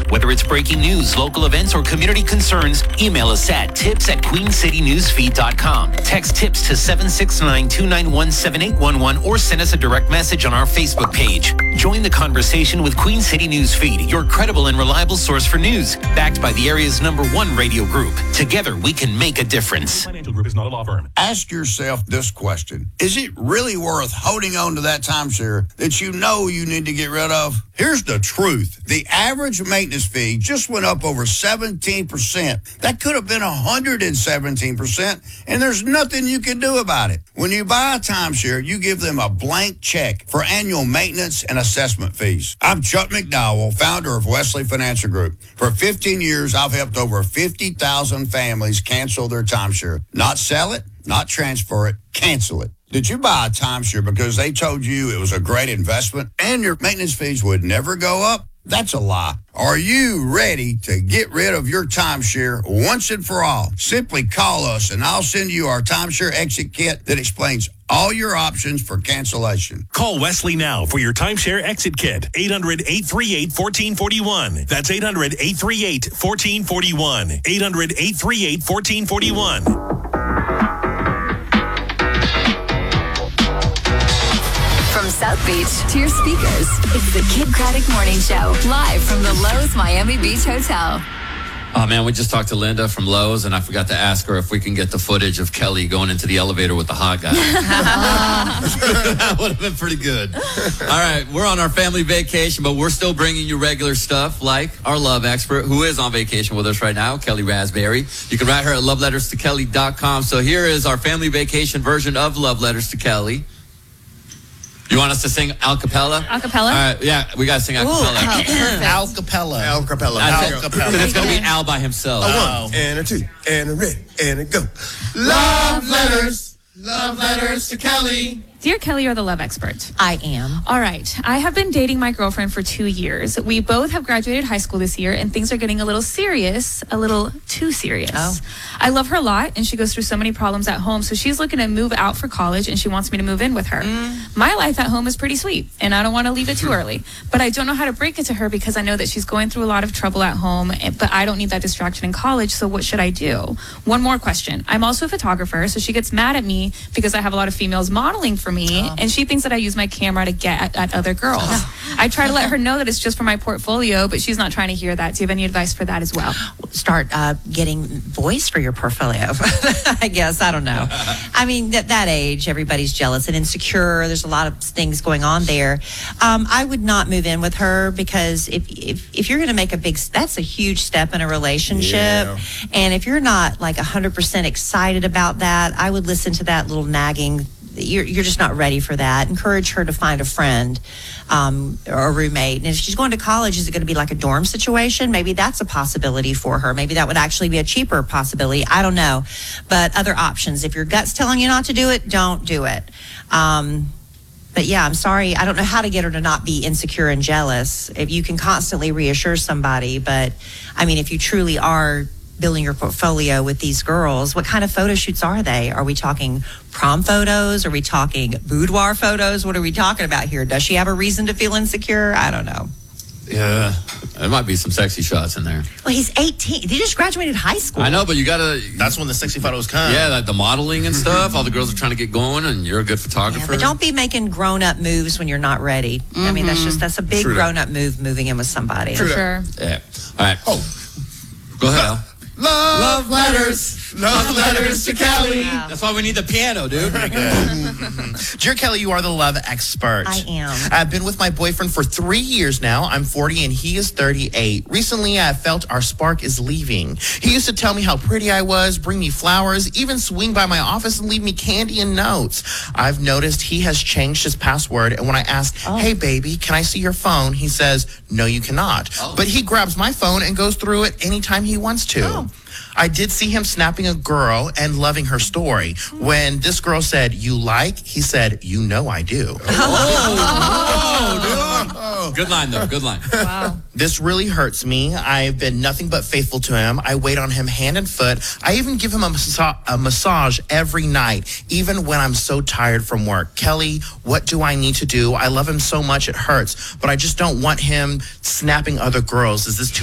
Whether it's breaking news, local events, or community concerns, email us at tips@queencitynewsfeed.com. Text tips to 769-291-7811 or send us a direct message on our Facebook page. Join the conversation with Queen City Newsfeed, your credible and reliable source for news, backed by the area's #1 radio group. Together, we can make a difference. Financial Group is not a law firm. Ask yourself this question. Is it really worth holding on to that timeshare that you know you need to get rid of? Here's the truth. The average maintenance fee just went up over 17%. That could have been 117%, and there's nothing you can do about it. When you buy a timeshare, you give them a blank check for annual maintenance and assessment fees. I'm Chuck McDowell, founder of Wesley Financial Group. For 15 years, I've helped over 50,000 families cancel their timeshare. Not sell it, not transfer it, cancel it. Did you buy a timeshare because they told you it was a great investment and your maintenance fees would never go up? That's a lie. Are you ready to get rid of your timeshare once and for all? Simply call us and I'll send you our timeshare exit kit that explains all your options for cancellation. Call Wesley now for your timeshare exit kit. 800-838-1441. That's 800-838-1441. 800-838-1441. From South Beach to your speakers, it's the Kid Craddock Morning Show, live from the Lowe's Miami Beach Hotel. Oh, man, we just talked to Linda from Lowe's, and I forgot to ask her if we can get the footage of Kelly going into the elevator with the hot guy. That would have been pretty good. All right, we're on our family vacation, but we're still bringing you regular stuff like our love expert, who is on vacation with us right now, Kelly Raspberry. You can write her at loveletterstokelly.com. So here is our family vacation version of Love Letters to Kelly. You want us to sing a cappella? A cappella? All right, yeah, we got to sing a cappella. Al Capella. Al Capella. Because it's going to be Al by himself. A one and a two and a red and a go. Love letters to Kelly. Dear Kelly, you're the love expert. I am. All right. I have been dating my girlfriend for 2 years. We both have graduated high school this year, and things are getting a little serious, a little too serious. Oh. I love her a lot, and she goes through so many problems at home, so she's looking to move out for college, and she wants me to move in with her. My life at home is pretty sweet, and I don't want to leave it too early. But I don't know how to break it to her because I know that she's going through a lot of trouble at home, but I don't need that distraction in college, so what should I do? One more question. I'm also a photographer, so she gets mad at me because I have a lot of females modeling for me, and she thinks that I use my camera to get at other girls. I try to let her know that it's just for my portfolio, but she's not trying to hear that. Do you have any advice for that as well? Start getting boys for your portfolio. I guess. I don't know. I mean, at that age, everybody's jealous and insecure. There's a lot of things going on there. I would not move in with her because if you're going to make that's a huge step in a relationship. Yeah. And if you're not like 100% excited about that, I would listen to that little nagging. You're just not ready for that. Encourage her to find a friend or a roommate. And if she's going to college, is it going to be like a dorm situation? Maybe that's a possibility for her. Maybe that would actually be a cheaper possibility. I don't know. But other options. If your gut's telling you not to do it, don't do it. But yeah, I'm sorry. I don't know how to get her to not be insecure and jealous. If you can constantly reassure somebody. But I mean, if you truly are building your portfolio with these girls, what kind of photo shoots are they? Are we talking prom photos? Are we talking boudoir photos? What are we talking about here? Does she have a reason to feel insecure? I don't know. Yeah, there might be some sexy shots in there. Well, he's 18. He just graduated high school. I know, but you gotta... That's when the sexy photos come. Yeah, like the modeling and stuff. All the girls are trying to get going, and you're a good photographer. Yeah, but don't be making grown-up moves when you're not ready. I mean, that's a big grown-up move, moving in with somebody. For sure. Yeah. All right. Oh, go ahead, Al. Love letters to Kelly. Wow. That's why we need the piano, dude. Dear Kelly, you are the love expert. I am. I've been with my boyfriend for 3 years now. I'm 40 and he is 38. Recently, I felt our spark is leaving. He used to tell me how pretty I was, bring me flowers, even swing by my office and leave me candy and notes. I've noticed he has changed his password, and when I ask, hey, baby, can I see your phone? He says, no, you cannot. But he grabs my phone and goes through it anytime he wants to. I did see him snapping a girl and loving her story. When this girl said, you like, he said, you know I do. Good line, though. Good line. Wow. This really hurts me. I've been nothing but faithful to him. I wait on him hand and foot. I even give him a massage every night, even when I'm so tired from work. Kelly, what do I need to do? I love him so much it hurts, but I just don't want him snapping other girls. Is this too